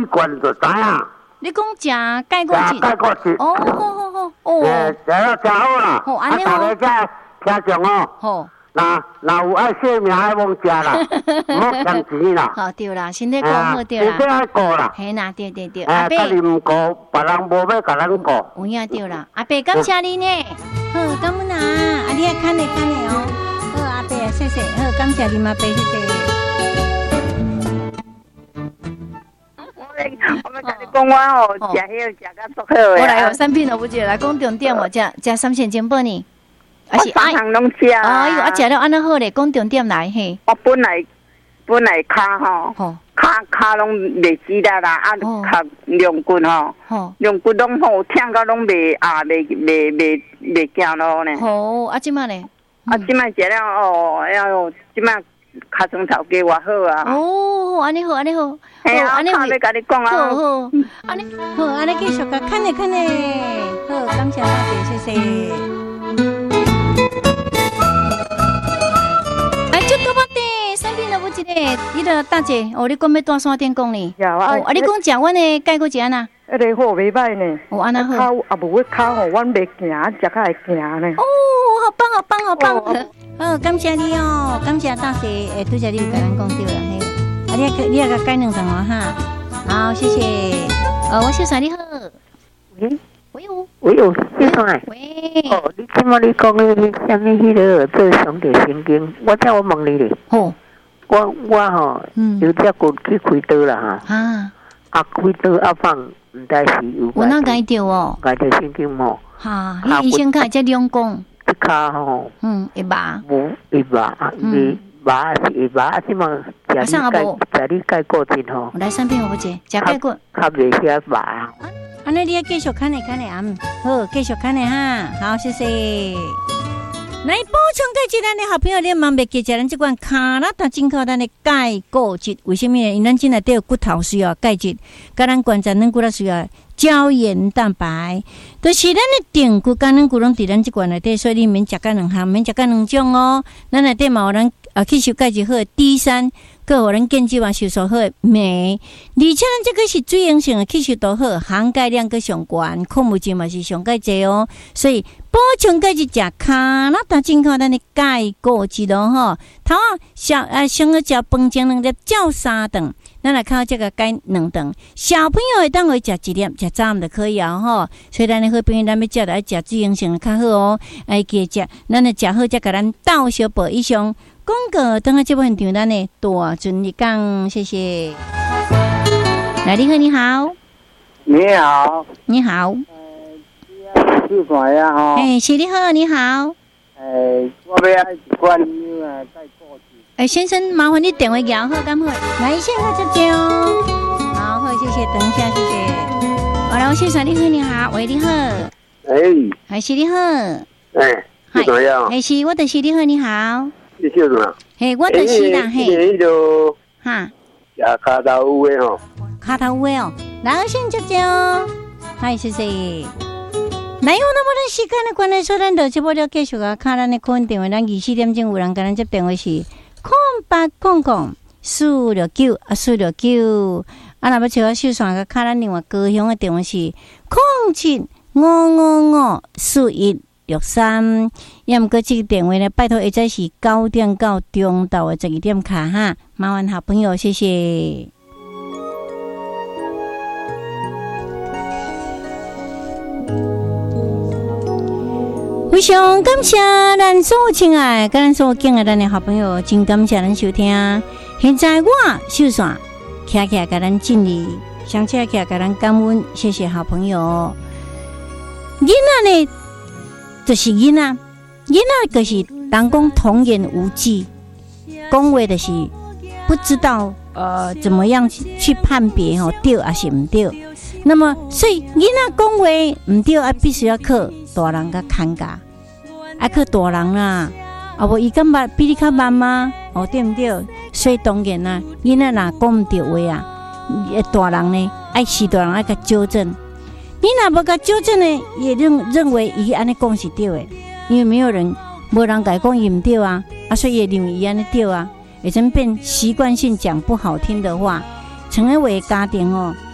气管就知影。 你讲食钙果剂？ 钙果剂。 哦，好哦。 食了真好啦。 好，安尼大家再听众哦。 好。 那有爱性命爱忘食啦，唔好欠钱啦。 好对啦，身体顾好对啦。 身体爱顾啦。 嘿啦，对。 阿伯，家己唔顾，别人无要甲咱顾。 有影对啦，阿伯感谢你呢。好，感恩啊，你看咧哦。好，阿伯谢谢，好，感谢你阿伯谢谢。 我们甲你讲，我吼食迄个食甲足好诶。 我来哦，产品都不记得，来讲重点哦，食三鲜煎包呢。 我三项拢食。 哎呦，食了安那好咧，讲重点来嘿。 我本来骹吼，骹拢袂记得啦，骹两骨吼，两骨拢好，痛到拢袂行咯呢。 好，即摆咧？ 即摆食了哦，哎呦，即摆尻川头家偌好啊。 哦，安尼好。 哎呀，安尼要甲你讲啊。 好，安尼继续甲看咧。好，感谢大姐，谢谢。一个，你个大姐，你讲要带山顶讲呢？你讲食阮的钙果钱呐？ 迄个好袂歹呢。 安那好。 无骹吼，阮袂行，食较会行呢。 好棒！好，感谢你哦，感谢大姐。拄则你甲咱讲对了嘿。你也甲改两场哦哈。好，谢谢。我小帅你好。 喂，小帅。喂。你即摆你讲迄什么迄个做兄弟神经，我问你咧。 好。 我吼，有只骨去开刀啦哈。开刀放，唔知是有。 我哪解着哦？ 解着神经毛。 哈，医生开只两讲。 这骹吼。会麻。无会麻，麻是会麻，即嘛食你钙果针吼。 来产品好不济？食钙果。 较袂遐麻。 安尼你继续看咧好，继续看咧哈。好，谢谢。来补充钙质，咱的好朋友，你茫袂记食咱这款卡拉达进口咱的钙果质，为什么呢？因咱真内底有骨头需要钙质，甲咱关节软骨头需要胶原蛋白，都是咱的定骨、甲软骨拢伫咱这款内底，所以你免食甲两项，免食甲两种哦。咱内底嘛有咱吸收钙质好的 D3，佮有咱健肌嘛吸收好的镁，而且咱这个是水溶性的，吸收度好，含钙量佮上悬，矿物质嘛是上钙济哦，所以。补充钙质食卡拉达进口咱的钙果质咯吼，头先去食饭前2粒，照3顿，咱来靠这个钙2顿。小朋友会当会食1粒，食早暗就可以啊吼。所以咱的好朋友，咱要食就要食水溶性的较好哦。记食，咱来食好，再甲咱倒小补以上。广告等下这部现场，咱的大顺利讲，谢谢。来，你好，你好。 是啥呀？哈！ 是你好，你好。 我要一罐钙果汁。 先生，麻烦你电话摇好，敢好？来，现在就接哦。好，谢谢，等一下，谢谢。好了，我先生，你好，喂，你好。是你好。 是啥呀？ 是，我就是你好，你好。 你叫什么？ 我就是啦， 迄个哈。 呀，卡头有的吼。 卡头有的哦，来，我先接哦。谢谢。哪有那么多时间的关系？所以咱就这波就继续啊，看咱的客运电话，咱24点钟有人跟咱接电话是0800-469-469。若要找我秀线个，看咱另外高雄的电话是07-555-4163。要毋过这个电话呢，拜托下载是9点到中昼的12点卡哈，麻烦好朋友，谢谢。非常感谢咱所有亲爱跟咱所有敬爱咱的好朋友，真感谢咱收听。现在我秀线徛起来给咱敬礼，想起来给咱感恩，谢谢好朋友。囡仔呢，就是囡仔就是人讲童言无忌，讲话就是不知道怎么样去判别对还是唔对。那么所以囡仔讲话唔对必须要靠大人甲看教。靠大人啦，无伊敢捌比你较慢吗？对毋对？所以当然啦，囡仔若讲毋对话啊，大人呢是大人爱甲纠正。你若无甲纠正呢，也认为伊安尼讲是对的，因为无人甲伊讲伊毋对啊，所以也认为伊安尼对啊，会成变习惯性讲不好听的话，成为家庭